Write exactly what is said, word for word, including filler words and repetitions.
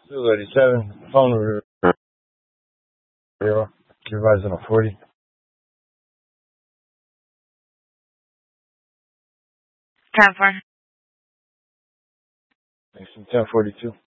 two eighty-seven, phone number zero, supervising on forty. ten four. ten forty-two.